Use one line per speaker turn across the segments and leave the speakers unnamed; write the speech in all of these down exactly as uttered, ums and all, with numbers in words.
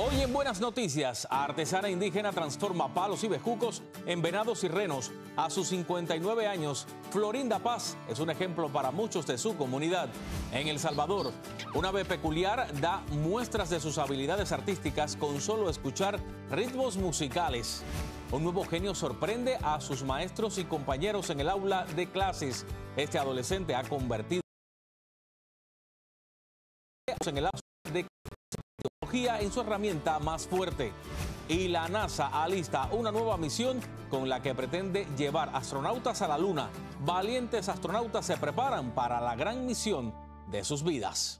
Hoy en Buenas Noticias, artesana indígena transforma palos y bejucos en venados y renos. A sus cincuenta y nueve años, Florinda Paz es un ejemplo para muchos de su comunidad. En El Salvador, una ave peculiar da muestras de sus habilidades artísticas con solo escuchar ritmos musicales. Un nuevo genio sorprende a sus maestros y compañeros en el aula de clases. Este adolescente ha convertido en el aula de tecnología en su herramienta más fuerte. Y la NASA alista una nueva misión con la que pretende llevar astronautas a la Luna. Valientes astronautas se preparan para la gran misión de sus vidas.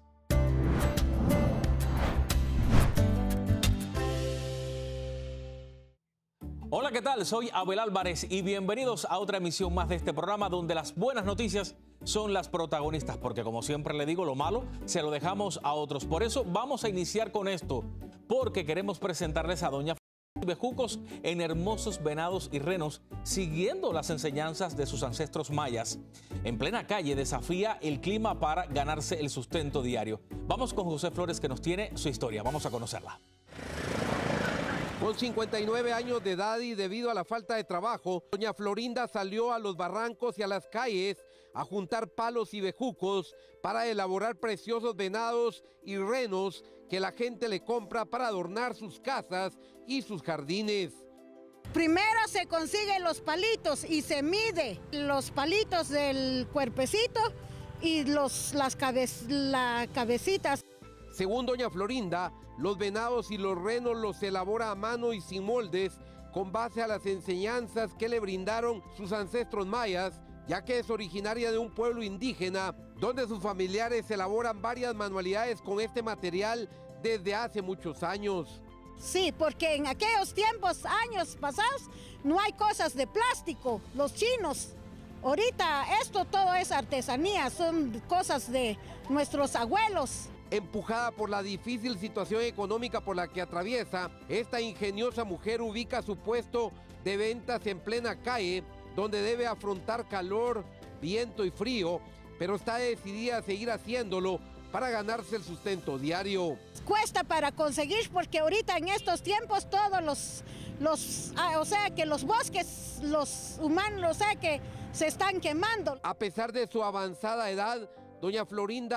Hola, ¿qué tal? Soy Abel Álvarez y bienvenidos a otra emisión más de este programa donde las buenas noticias son las protagonistas, porque como siempre le digo, lo malo se lo dejamos a otros. Por eso vamos a iniciar con esto, porque queremos presentarles a doña Bejucos en hermosos venados y renos, siguiendo las enseñanzas de sus ancestros mayas. En plena calle desafía el clima para ganarse el sustento diario. Vamos con José Flores, que nos tiene su historia. Vamos a conocerla.
Con cincuenta y nueve años de edad y debido a la falta de trabajo, doña Florinda salió a los barrancos y a las calles a juntar palos y bejucos para elaborar preciosos venados y renos que la gente le compra para adornar sus casas y sus jardines.
Primero se consiguen los palitos y se mide los palitos del cuerpecito y los, las cabe, la cabecitas.
Según doña Florinda, los venados y los renos los elabora a mano y sin moldes con base a las enseñanzas que le brindaron sus ancestros mayas, ya que es originaria de un pueblo indígena donde sus familiares elaboran varias manualidades con este material desde hace muchos años.
Sí, porque en aquellos tiempos, años pasados, no hay cosas de plástico, los chinos. Ahorita esto todo es artesanía, son cosas de nuestros abuelos.
Empujada por la difícil situación económica por la que atraviesa, esta ingeniosa mujer ubica su puesto de ventas en plena calle, donde debe afrontar calor, viento y frío, pero está decidida a seguir haciéndolo para ganarse el sustento diario.
Cuesta para conseguir porque ahorita en estos tiempos todos los, los ah, o sea que los bosques, los humanos, o sea que se están quemando.
A pesar de su avanzada edad, doña Florinda